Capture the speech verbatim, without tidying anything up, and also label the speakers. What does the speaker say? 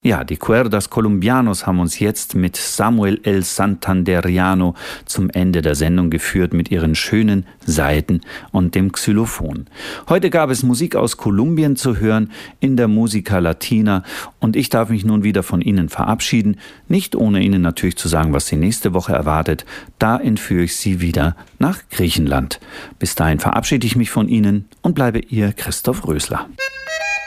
Speaker 1: Ja, die Cuerdas Colombianos haben uns jetzt mit Samuel El Santanderiano zum Ende der Sendung geführt mit ihren schönen Saiten und dem Xylophon. Heute gab es Musik aus Kolumbien zu hören in der Musica Latina und ich darf mich nun wieder von Ihnen verabschieden, nicht ohne Ihnen natürlich zu sagen, was Sie nächste Woche erwartet. Da entführe ich Sie wieder nach Griechenland. Bis dahin verabschiede ich mich von Ihnen und bleibe Ihr Christoph Rösler.